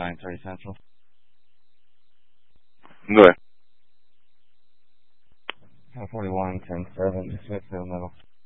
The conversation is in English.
9:30 Central. Go ahead. 41, 10-7, Smithfield Middle.